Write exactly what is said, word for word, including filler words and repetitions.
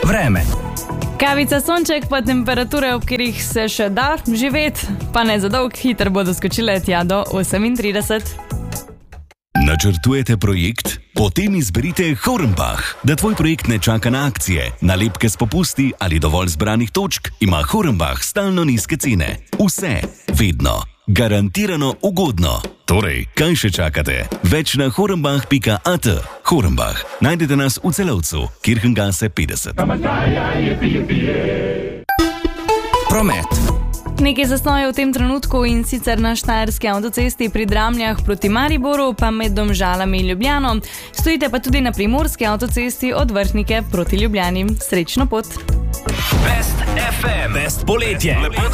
Vreme. Kavica, sonček pa temperature, ob katerih se še da živeti, pa ne za dolg, hitro bodo skočile tja do osemintrideset. Načrtujete projekt? Potem izberite Hornbach. Da tvoj projekt ne čaka na akcije, nalepke s popusti ali dovolj zbranih točk, ima Hornbach stalno nizke cene. Vse, vedno, garantirano ugodno. Torej, kaj še čakate? Več na hornbach pika at. Hornbach. Najdete nas v Celovcu, Kirchengase petdeset. Promet. Nekaj zastojev v tem trenutku, in sicer na štajerski avtocesti pri Dramljah proti Mariboru, pa med Domžalami in Ljubljano. Stojite pa tudi na primorski avtocesti od Vrhnike proti Ljubljani. Srečno pot! Best ef em, Best poletje.